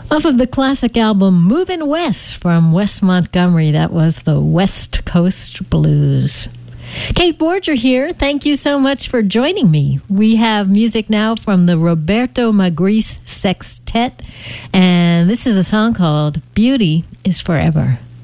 Off of the classic album Movin' West from Wes Montgomery, that was the West Coast Blues. Kate Borger here. Thank you so much for joining me. We have music now from the Roberto Magritte Sextet, and this is a song called Beauty is Forever.